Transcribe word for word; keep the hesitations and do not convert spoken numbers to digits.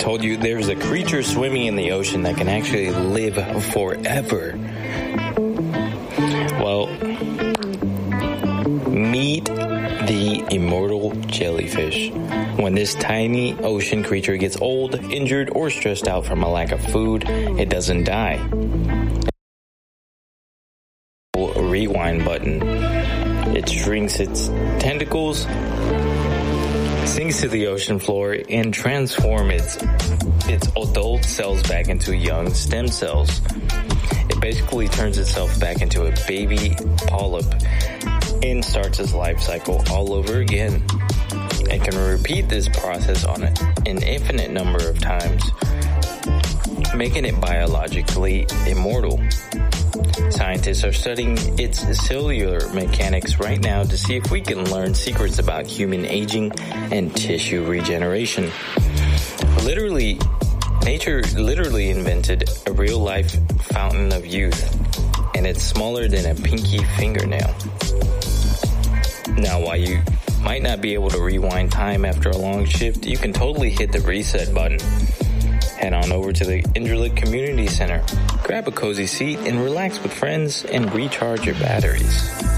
told you there's a creature swimming in the ocean that can actually live forever. Well, meet the immortal jellyfish. When this tiny ocean creature gets old, injured, or stressed out from a lack of food, it doesn't die. A rewind button. It shrinks its tentacles, sinks to the ocean floor, and transforms its, its adult cells back into young stem cells. It basically turns itself back into a baby polyp and starts its life cycle all over again. It can repeat this process on an infinite number of times, making it biologically immortal. Scientists are studying its cellular mechanics right now to see if we can learn secrets about human aging and tissue regeneration. Literally, nature literally invented a real-life fountain of youth, and it's smaller than a pinky fingernail. Now, while you might not be able to rewind time after a long shift, you can totally hit the reset button. Head on over to the Indralit Community Center, grab a cozy seat, and relax with friends and recharge your batteries.